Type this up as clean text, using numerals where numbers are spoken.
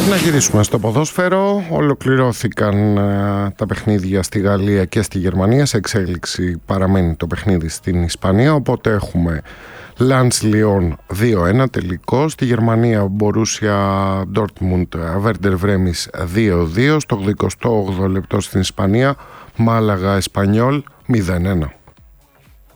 Να γυρίσουμε στο ποδόσφαιρο. Ολοκληρώθηκαν τα παιχνίδια στη Γαλλία και στη Γερμανία. Σε εξέλιξη παραμένει το παιχνίδι στην Ισπανία. Οπότε έχουμε Λαντς Λιόν 2-1 τελικό. Στη Γερμανία Μπορούσια Ντόρτμουντ Βέρντερ Βρέμις 2-2. Στο 28ο λεπτό στην Ισπανία Μάλαγα Εσπανιόλ 0-1.